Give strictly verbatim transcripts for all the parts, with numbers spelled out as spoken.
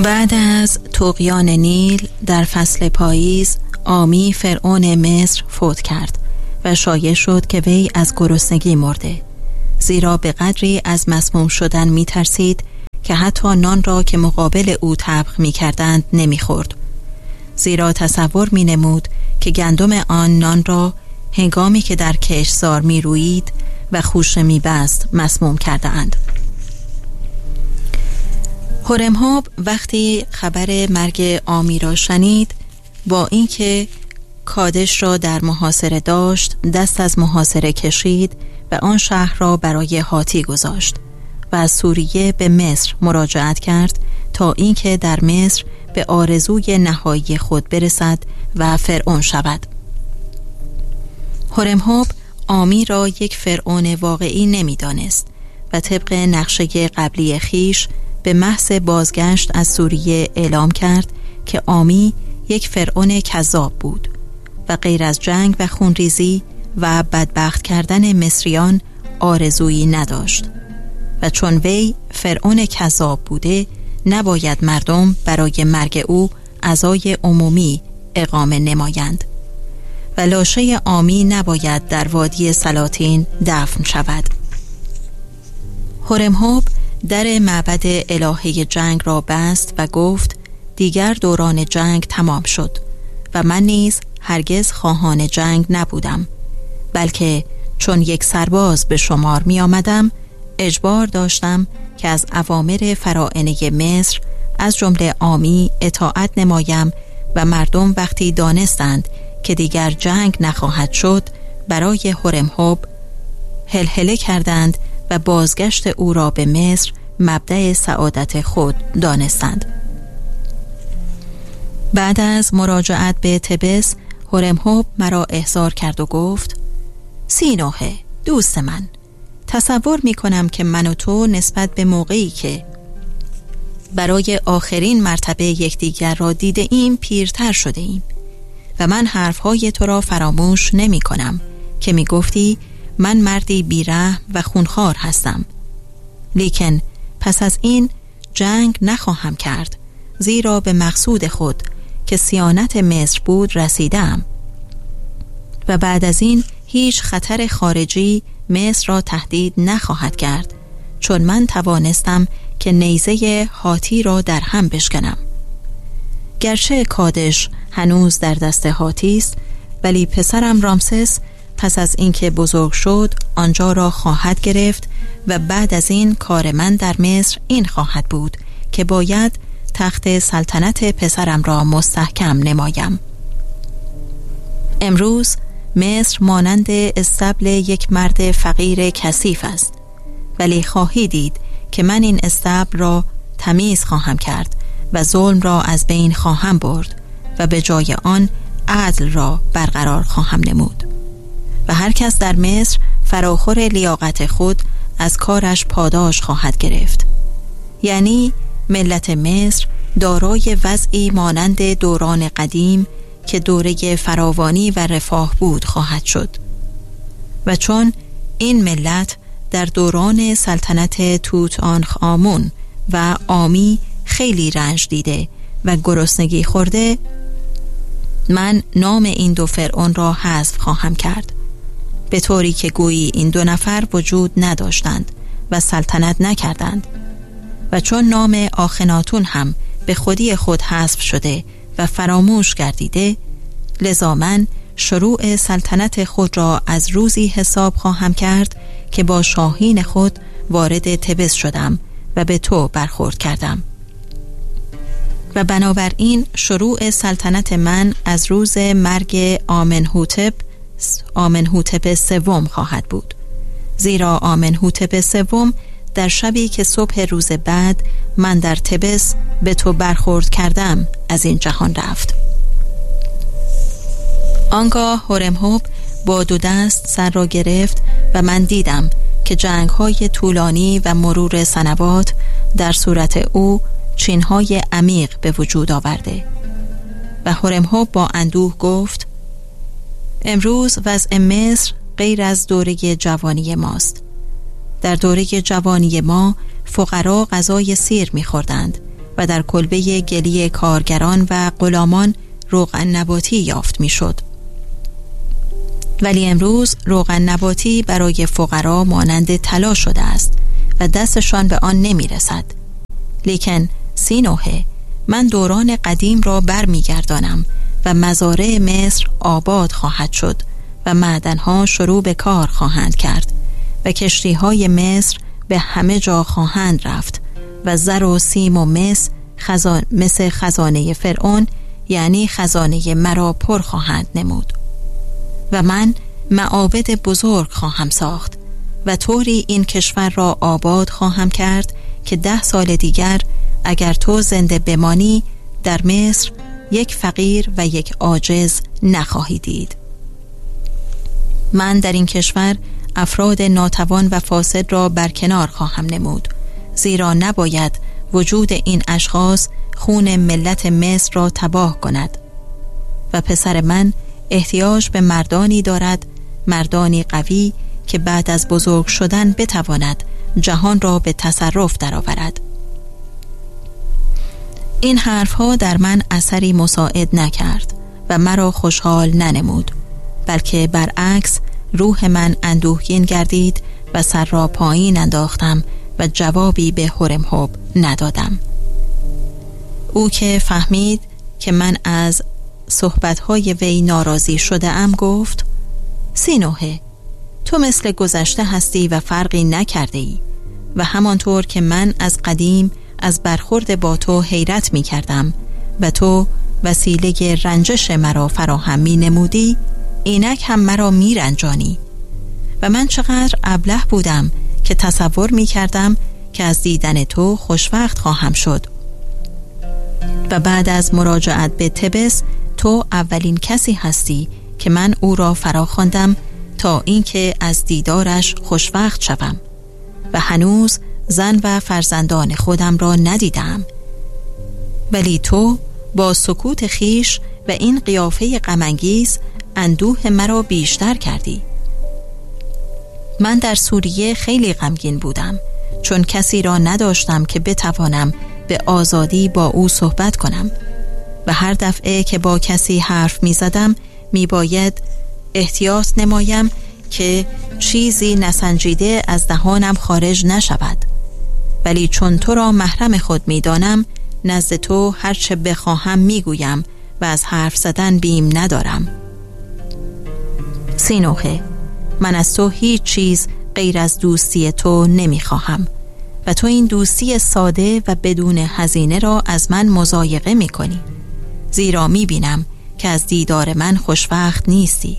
بعد از طغیان نیل در فصل پاییز، آمی فرعون مصر فوت کرد و شایع شد که وی از گرسنگی مرده، زیرا به قدری از مسموم شدن می ترسید که حتی نان را که مقابل او طبخ می کردند نمی خورد، زیرا تصور می نمود که گندم آن نان را هنگامی که در کشتزار می رویید و خوشه می بست مسموم کرده اند. هورمزاب وقتی خبر مرگ آمی را شنید، با اینکه کادش را در محاصره داشت، دست از محاصره کشید و آن شهر را برای هاتی گذاشت و از سوریه به مصر مراجعت کرد تا اینکه در مصر به آرزوی نهایی خود برسد و فرعون شود. هورمزاب آمی را یک فرعون واقعی نمی دانست و طبق نقشه قبلی خیش به محض بازگشت از سوریه اعلام کرد که آمی یک فرعون کذاب بود و غیر از جنگ و خونریزی و بدبخت کردن مصریان آرزویی نداشت و چون وی فرعون کذاب بوده، نباید مردم برای مرگ او عزای عمومی اقامه نمایند و لاشه آمی نباید در وادی سلاطین دفن شود. هورمزاب در معبد الهه جنگ را بست و گفت دیگر دوران جنگ تمام شد و من نیز هرگز خواهان جنگ نبودم، بلکه چون یک سرباز به شمار می آمدم اجبار داشتم که از اوامر فراعنه مصر از جمله آمی اطاعت نمایم و مردم وقتی دانستند که دیگر جنگ نخواهد شد برای هورمزاب هلهله کردند و بازگشت او را به مصر مبدأ سعادت خود دانستند. بعد از مراجعت به تبس، هورمزاب مرا احضار کرد و گفت سینوحه دوست من، تصور می کنم که من و تو نسبت به موقعی که برای آخرین مرتبه یکدیگر را دیده ایم پیرتر شده ایم و من حرفهای تو را فراموش نمی کنم که می گفتی من مردی بیرحم و خونخوار هستم، لیکن پس از این جنگ نخواهم کرد، زیرا به مقصود خود که صیانت مصر بود رسیدم و بعد از این هیچ خطر خارجی مصر را تهدید نخواهد کرد، چون من توانستم که نیزه هاتی را در هم بشکنم. گرچه کادش هنوز در دست هاتی است، ولی پسرم رامسس پس از اینکه بزرگ شد آنجا را خواهد گرفت و بعد از این کار من در مصر این خواهد بود که باید تخت سلطنت پسرم را مستحکم نمایم. امروز مصر مانند استبل یک مرد فقیر کثیف است، ولی خواهی دید که من این استبل را تمیز خواهم کرد و ظلم را از بین خواهم برد و به جای آن عدل را برقرار خواهم نمود و هر کس در مصر فراخور لیاقت خود از کارش پاداش خواهد گرفت. یعنی ملت مصر دارای وضعی مانند دوران قدیم که دوره فراوانی و رفاه بود خواهد شد و چون این ملت در دوران سلطنت توت‌عنخ-آمون و آمی خیلی رنج دیده و گرسنگی خورده، من نام این دو فرعون را حذف خواهم کرد، به طوری که گویی این دو نفر وجود نداشتند و سلطنت نکردند و چون نام آخناتون هم به خودی خود حذف شده و فراموش گردیده، لذا من شروع سلطنت خود را از روزی حساب خواهم کرد که با شاهین خود وارد تبس شدم و به تو برخورد کردم و بنابراین شروع سلطنت من از روز مرگ آمنهوتپ آمنهوتپ سوم خواهد بود، زیرا آمنهوتپ سوم در شبی که صبح روز بعد من در تبس به تو برخورد کردم از این جهان رفت. آنگاه هورمزاب با دو دست سر را گرفت و من دیدم که جنگ‌های طولانی و مرور سنوات در صورت او چین‌های عمیق به وجود آورده و هورمزاب با اندوه گفت امروز وضع مصر غیر از دوره جوانی ماست. در دوره جوانی ما فقرا غذای سیر می‌خوردند و در کلبه گلی کارگران و غلامان روغن نباتی یافت میشد. ولی امروز روغن نباتی برای فقرا مانند طلا شده است و دستشان به آن نمی رسد. لیکن سینوهه، من دوران قدیم را بر می گردانم و مزارع مصر آباد خواهد شد و معدنها شروع به کار خواهند کرد و کشتیهای مصر به همه جا خواهند رفت و زر و سیم و مس خزان مثل خزانه فرعون، یعنی خزانه مرا پر خواهند نمود و من معابد بزرگ خواهم ساخت و طوری این کشور را آباد خواهم کرد که ده سال دیگر اگر تو زنده بمانی در مصر یک فقیر و یک عاجز نخواهی دید. من در این کشور افراد ناتوان و فاسد را برکنار خواهم نمود، زیرا نباید وجود این اشخاص خون ملت مصر را تباه کند و پسر من احتیاج به مردانی دارد، مردانی قوی که بعد از بزرگ شدن بتواند جهان را به تصرف درآورد. این حرفها در من اثری مساعد نکرد و مرا خوشحال ننمود، بلکه برعکس روح من اندوهگین گردید و سر را پایین انداختم و جوابی به هورمهوب ندادم. او که فهمید که من از صحبتهای وی ناراضی شده ام گفت: سینوهه، تو مثل گذشته هستی و فرقی نکرده ای و همانطور که من از قدیم از برخورد با تو حیرت می کردم و تو وسیله رنجش مرا فراهم می نمودی، اینک هم مرا می رنجانی و من چقدر ابله بودم که تصور می کردم که از دیدن تو خوشوقت خواهم شد. و بعد از مراجعت به تبس تو اولین کسی هستی که من او را فراخواندم تا اینکه از دیدارش خوشوقت شوم و هنوز زن و فرزندان خودم را ندیدم. ولی تو با سکوت خیش و این قیافه غم‌انگیز اندوه مرا بیشتر کردی. من در سوریه خیلی غمگین بودم، چون کسی را نداشتم که بتوانم به آزادی با او صحبت کنم و هر دفعه که با کسی حرف می زدم می باید احتیاط نمایم که چیزی نسنجیده از دهانم خارج نشود. ولی چون تو را محرم خود می دانم، نزد تو هرچه بخواهم می گویم و از حرف زدن بیم ندارم. سینوهه، من از تو هیچ چیز غیر از دوستی تو نمی خواهم و تو این دوستی ساده و بدون هزینه را از من مضایقه می کنی، زیرا می بینم که از دیدار من خوشوقت نیستی.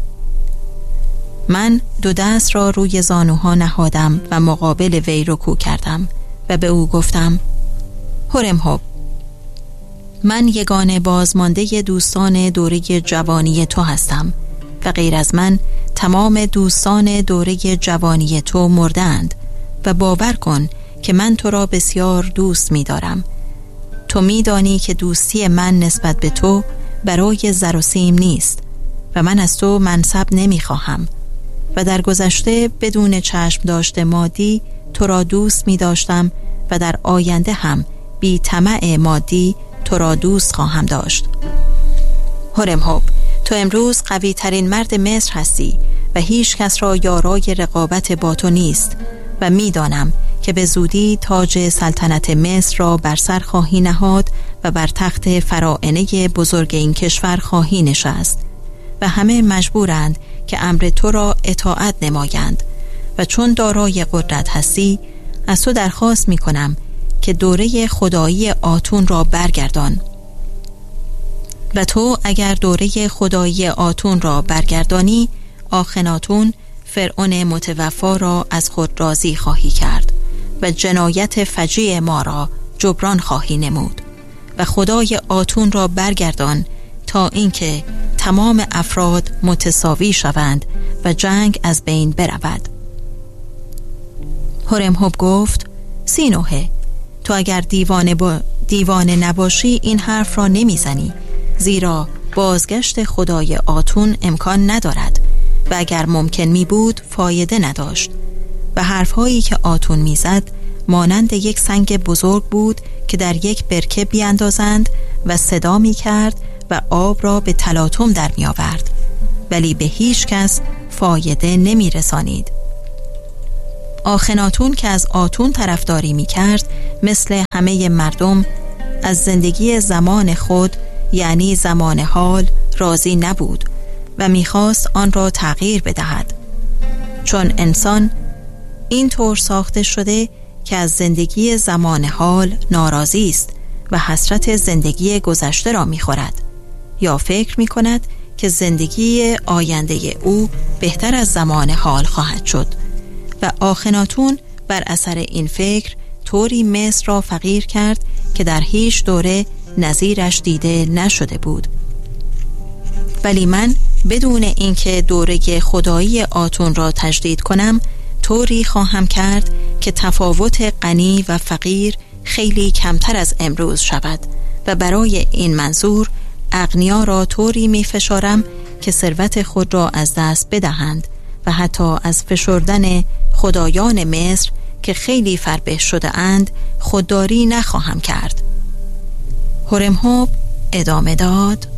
من دو دست را روی زانوها نهادم و مقابل وی رکوع کردم و به او گفتم: هورمهوب، من یگانه بازمانده دوستان دوره جوانی تو هستم و غیر از من تمام دوستان دوره جوانی تو مردند و باور کن که من تو را بسیار دوست می دارم. تو می دانی که دوستی من نسبت به تو برای زر و سیم نیست و من از تو منصب نمی خواهم و در گذشته بدون چشم داشته مادی تو را دوست می داشتم و در آینده هم بی طمع مادی تو را دوست خواهم داشت. هورمهوب، تو امروز قوی ترین مرد مصر هستی و هیچ کس را یارای رقابت با تو نیست و می دانم که به زودی تاج سلطنت مصر را بر سر خواهی نهاد و بر تخت فراعنه بزرگ این کشور خواهی نشست و همه مجبورند که امر تو را اطاعت نمایند و چون دارای قدرت هستی از تو درخواست می کنم که دوره خدایی آتون را برگردان و تو اگر دوره خدایی آتون را برگردانی، آخناتون فرعون متوفا را از خود راضی خواهی کرد و جنایت فجیع ما را جبران خواهی نمود و خدای آتون را برگردان تا اینکه تمام افراد متساوی شوند و جنگ از بین برود. هورمهوب گفت: سینوهه، تو اگر دیوانه, با دیوانه نباشی این حرف را نمیزنی، زیرا بازگشت خدای آتون امکان ندارد و اگر ممکن می بود فایده نداشت و حرفهایی که آتون میزد مانند یک سنگ بزرگ بود که در یک برکه بیاندازند و صدا می کرد و آب را به تلاطم در می آورد، ولی به هیچ کس فایده نمی رسانید. آخناتون که از آتون طرفداری می کرد مثل همه مردم از زندگی زمان خود یعنی زمان حال راضی نبود و می خواست آن را تغییر بدهد، چون انسان این طور ساخته شده که از زندگی زمان حال ناراضی است و حسرت زندگی گذشته را می خورد یا فکر می کند که زندگی آینده او بهتر از زمان حال خواهد شد و آخناتون بر اثر این فکر طوری مصر را فقیر کرد که در هیچ دوره نظیرش دیده نشده بود. ولی من بدون اینکه دوره خدایی آتون را تجدید کنم طوری خواهم کرد که تفاوت غنی و فقیر خیلی کمتر از امروز شود و برای این منظور اغنیا را طوری می فشارم که ثروت خود را از دست بدهند و حتی از فشردن خدایان مصر که خیلی فربه شده اند خودداری نخواهم کرد. هورمزد ادامه داد: